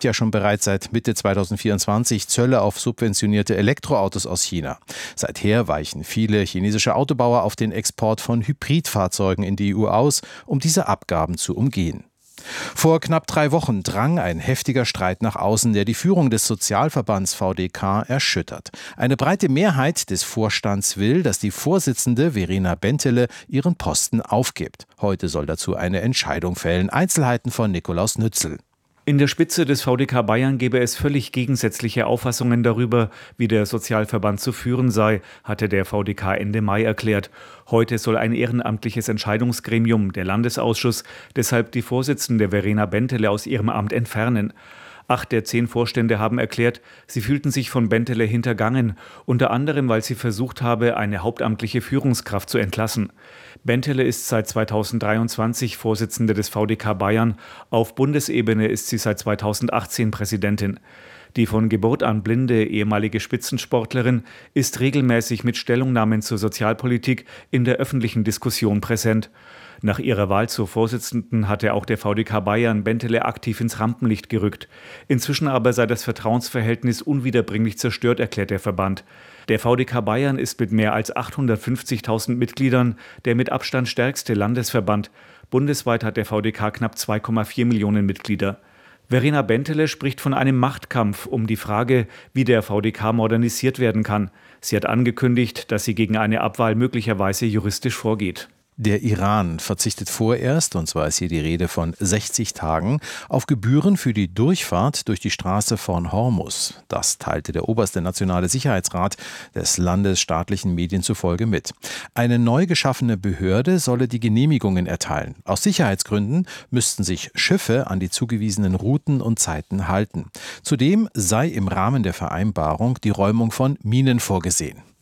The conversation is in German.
gibt ja schon bereits seit Mitte 2024 Zölle auf subventionierte Elektroautos aus China. Seither weichen viele chinesische Autobauer auf den Export von Hybridfahrzeugen in die EU aus, um diese Abgaben zu umgehen. Vor knapp 3 Wochen drang ein heftiger Streit nach außen, der die Führung des Sozialverbands VDK erschüttert. Eine breite Mehrheit des Vorstands will, dass die Vorsitzende Verena Bentele ihren Posten aufgibt. Heute soll dazu eine Entscheidung fällen. Einzelheiten von Nikolaus Nützel. In der Spitze des VDK Bayern gebe es völlig gegensätzliche Auffassungen darüber, wie der Sozialverband zu führen sei, hatte der VDK Ende Mai erklärt. Heute soll ein ehrenamtliches Entscheidungsgremium, der Landesausschuss, deshalb die Vorsitzende Verena Bentele aus ihrem Amt entfernen. 8 der 10 Vorstände haben erklärt, sie fühlten sich von Bentele hintergangen, unter anderem, weil sie versucht habe, eine hauptamtliche Führungskraft zu entlassen. Bentele ist seit 2023 Vorsitzende des VDK Bayern. Auf Bundesebene ist sie seit 2018 Präsidentin. Die von Geburt an blinde ehemalige Spitzensportlerin ist regelmäßig mit Stellungnahmen zur Sozialpolitik in der öffentlichen Diskussion präsent. Nach ihrer Wahl zur Vorsitzenden hatte auch der VDK Bayern Bentele aktiv ins Rampenlicht gerückt. Inzwischen aber sei das Vertrauensverhältnis unwiederbringlich zerstört, erklärt der Verband. Der VDK Bayern ist mit mehr als 850.000 Mitgliedern der mit Abstand stärkste Landesverband. Bundesweit hat der VDK knapp 2,4 Millionen Mitglieder. Verena Bentele spricht von einem Machtkampf um die Frage, wie der VDK modernisiert werden kann. Sie hat angekündigt, dass sie gegen eine Abwahl möglicherweise juristisch vorgeht. Der Iran verzichtet vorerst, und zwar ist hier die Rede von 60 Tagen, auf Gebühren für die Durchfahrt durch die Straße von Hormuz. Das teilte der oberste nationale Sicherheitsrat des Landes staatlichen Medien zufolge mit. Eine neu geschaffene Behörde solle die Genehmigungen erteilen. Aus Sicherheitsgründen müssten sich Schiffe an die zugewiesenen Routen und Zeiten halten. Zudem sei im Rahmen der Vereinbarung die Räumung von Minen vorgesehen.